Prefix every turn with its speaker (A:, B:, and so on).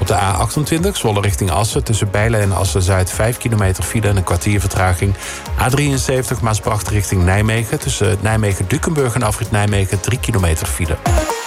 A: Op de A28 Zwolle richting Assen tussen Bijlen en Assen-Zuid 5 kilometer file en een kwartier vertraging. A73 Maasbracht richting Nijmegen tussen Nijmegen-Dukenburg en afrit Nijmegen 3 kilometer file.